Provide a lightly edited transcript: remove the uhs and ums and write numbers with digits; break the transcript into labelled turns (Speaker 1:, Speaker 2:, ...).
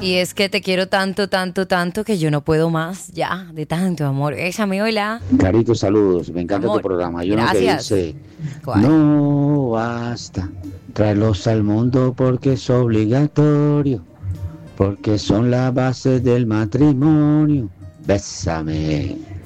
Speaker 1: Y es que te quiero tanto, tanto, tanto que yo no puedo más ya de tanto amor. Bésame, hola.
Speaker 2: Carito, saludos, me encanta
Speaker 1: Amor.
Speaker 2: tu programa. Hay uno que
Speaker 1: Gracias.
Speaker 2: dice,
Speaker 1: ¿Cuál?
Speaker 2: no basta traerlos al mundo porque es obligatorio, porque son la base del matrimonio. Bésame.